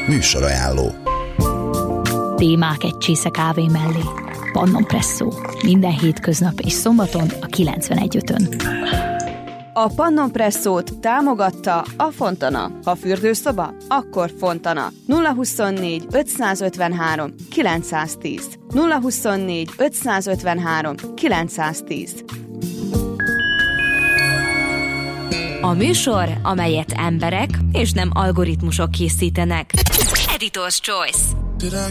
Műsorajánló. Témák egy csésze kávé mellé. Pannon Presszó. Minden hétköznap és szombaton a 91.5-ön. A Pannon Presszót támogatta a Fontana. Ha fürdőszoba, akkor Fontana. 024 553 910. 024 553 910. A műsor, amelyet emberek és nem algoritmusok készítenek. Editor's Choice.